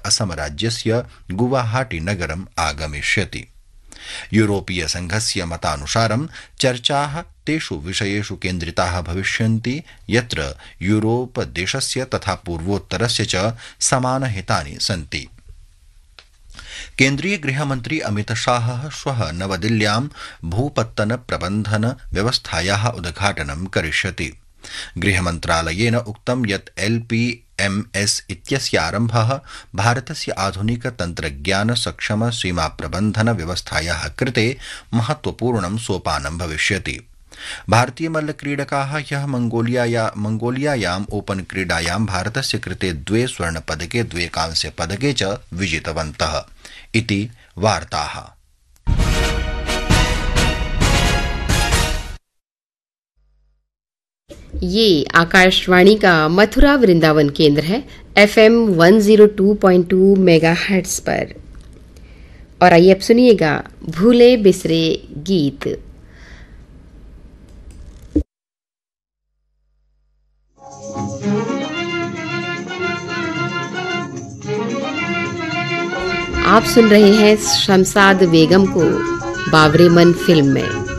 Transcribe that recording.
असम राज्यस्य गुवाहाटी नगरम् आगमिष्यति। यूरोपीय संघस्य मतानुसारं चर्चाः तेषु विषयेषु केन्द्रिताः भविष्यन्ति यत्र यूरोप देशस्य तथा पूर्वोत्तरस्य च समानहितानि सन्ति। केन्द्रीय गृहमन्त्री अमितशाहः श्वः नवदिल्ल्यां भूपत्तन प्रबन्धन व्यवस्थायाः उद्घाटनं करिष्यति। गृहमन्त्रालयेन उक्तं यत् LPMS इत्यस्य आरम्भः भारतस्य आधुनिक तन्त्रज्ञान सक्षम सीमा प्रबन्धन व्यवस्थायाः कृते महत्वपूर्णं सोपानं भविष्यति। भारतीय मल्लक्रीडकाः ह्यः मंगोलियायाम् ओपन क्रीडायां भारतस्य कृते 2 स्वर्णपदके 2 कांस्यपदके च विजितवन्तः इति वार्ताः। ये आकाशवाणी का मथुरा वृंदावन केंद्र है FM 102.2 मेगाहर्ट्ज पर। और आइए अब सुनिएगा भूले बिसरे गीत। आप सुन रहे हैं शमशाद बेगम को बाबरे मन फिल्म में।